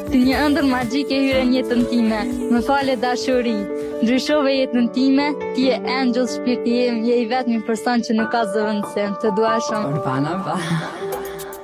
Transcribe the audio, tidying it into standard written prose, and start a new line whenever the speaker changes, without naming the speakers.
Ti një ëndër magjike hyre në jetën time. Më fale dashuri. Ndryshove jetën time, ti je angel shpirti im, je i vetmi person që nuk ka zëvendësim. Të dua shumë.
Urbana, pa.